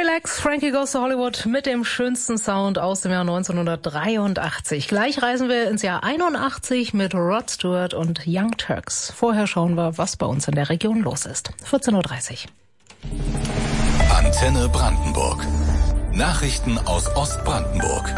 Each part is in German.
Relax, Frankie Goes to Hollywood mit dem schönsten Sound aus dem Jahr 1983. Gleich reisen wir ins Jahr 81 mit Rod Stewart und Young Turks. Vorher schauen wir, was bei uns in der Region los ist. 14.30 Uhr. Antenne Brandenburg. Nachrichten aus Ostbrandenburg.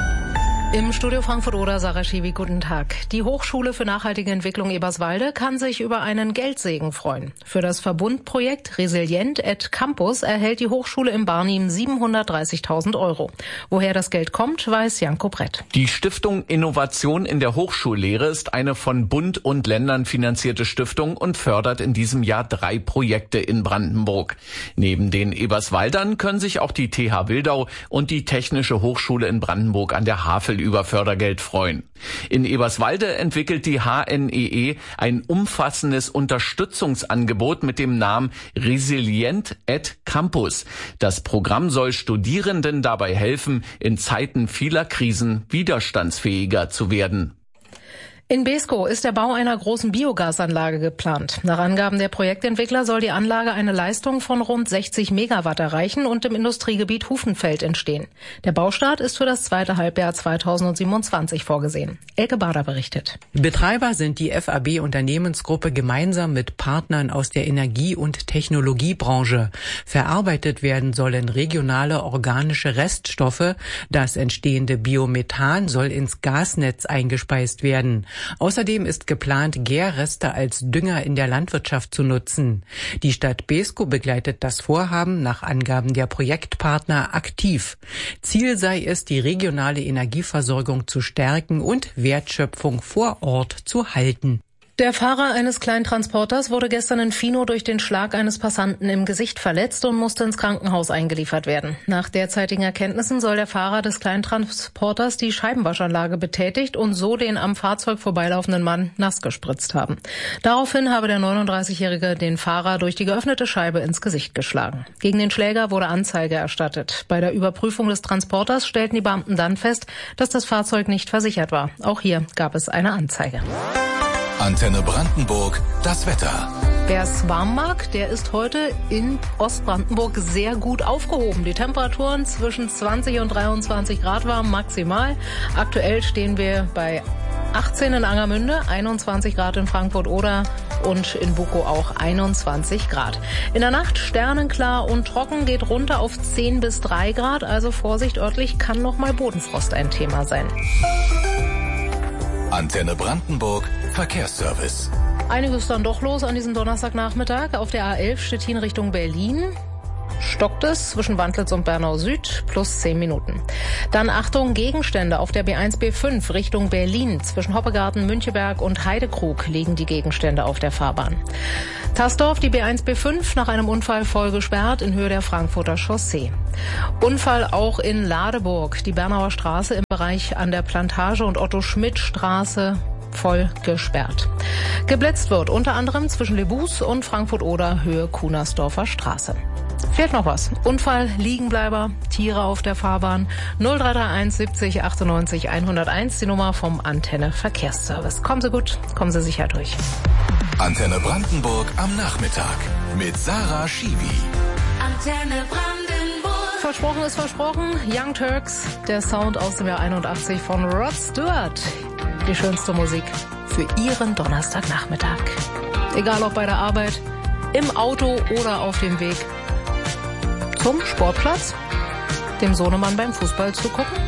Im Studio Frankfurt-Oder, Sarah Schiwi, guten Tag. Die Hochschule für nachhaltige Entwicklung Eberswalde kann sich über einen Geldsegen freuen. Für das Verbundprojekt Resilient et Campus erhält die Hochschule in Barnim 730.000 €. Woher das Geld kommt, weiß Janko Brett. Die Stiftung Innovation in der Hochschullehre ist eine von Bund und Ländern finanzierte Stiftung und fördert in diesem Jahr 3 Projekte in Brandenburg. Neben den Eberswaldern können sich auch die TH Wildau und die Technische Hochschule in Brandenburg an der Havel über Fördergeld freuen. In Eberswalde entwickelt die HNEE ein umfassendes Unterstützungsangebot mit dem Namen Resilient et Campus. Das Programm soll Studierenden dabei helfen, in Zeiten vieler Krisen widerstandsfähiger zu werden. In Beeskow ist der Bau einer großen Biogasanlage geplant. Nach Angaben der Projektentwickler soll die Anlage eine Leistung von rund 60 Megawatt erreichen und im Industriegebiet Hufenfeld entstehen. Der Baustart ist für das zweite Halbjahr 2027 vorgesehen. Elke Bader berichtet. Betreiber sind die FAB-Unternehmensgruppe gemeinsam mit Partnern aus der Energie- und Technologiebranche. Verarbeitet werden sollen regionale organische Reststoffe. Das entstehende Biomethan soll ins Gasnetz eingespeist werden. Außerdem ist geplant, Gärreste als Dünger in der Landwirtschaft zu nutzen. Die Stadt Beeskow begleitet das Vorhaben nach Angaben der Projektpartner aktiv. Ziel sei es, die regionale Energieversorgung zu stärken und Wertschöpfung vor Ort zu halten. Der Fahrer eines Kleintransporters wurde gestern in Finow durch den Schlag eines Passanten im Gesicht verletzt und musste ins Krankenhaus eingeliefert werden. Nach derzeitigen Erkenntnissen soll der Fahrer des Kleintransporters die Scheibenwaschanlage betätigt und so den am Fahrzeug vorbeilaufenden Mann nass gespritzt haben. Daraufhin habe der 39-Jährige den Fahrer durch die geöffnete Scheibe ins Gesicht geschlagen. Gegen den Schläger wurde Anzeige erstattet. Bei der Überprüfung des Transporters stellten die Beamten dann fest, dass das Fahrzeug nicht versichert war. Auch hier gab es eine Anzeige. Antenne Brandenburg, das Wetter. Wer es warm mag, der ist heute in Ostbrandenburg sehr gut aufgehoben. Die Temperaturen zwischen 20 und 23 Grad warm maximal. Aktuell stehen wir bei 18 in Angermünde, 21 Grad in Frankfurt-Oder und in Bukow auch 21 Grad. In der Nacht sternenklar und trocken, geht runter auf 10 bis 3 Grad. Also Vorsicht, örtlich kann noch mal Bodenfrost ein Thema sein. Antenne Brandenburg, Verkehrsservice. Einiges dann doch los an diesem Donnerstagnachmittag. Auf der A11 Stettin Richtung Berlin stockt es zwischen Wandlitz und Bernau Süd plus 10 Minuten. Dann Achtung, Gegenstände auf der B1 B5 Richtung Berlin. Zwischen Hoppegarten, Müncheberg und Heidekrug liegen die Gegenstände auf der Fahrbahn. Tasdorf, die B1 B5 nach einem Unfall voll gesperrt in Höhe der Frankfurter Chaussee. Unfall auch in Ladeburg. Die Bernauer Straße im Bereich an der Plantage und Otto-Schmidt-Straße voll gesperrt. Geblitzt wird unter anderem zwischen Lebus und Frankfurt-Oder Höhe Kunersdorfer Straße. Fehlt noch was. Unfall, Liegenbleiber, Tiere auf der Fahrbahn. 0331 70 98 101, die Nummer vom Antenne Verkehrsservice. Kommen Sie gut, kommen Sie sicher durch. Antenne Brandenburg am Nachmittag mit Sarah Schiwi. Antenne Brandenburg. Versprochen ist versprochen. Young Turks, der Sound aus dem Jahr 81 von Rod Stewart. Die schönste Musik für Ihren Donnerstagnachmittag. Egal ob bei der Arbeit, im Auto oder auf dem Weg zum Sportplatz, dem Sohnemann beim Fußball zu gucken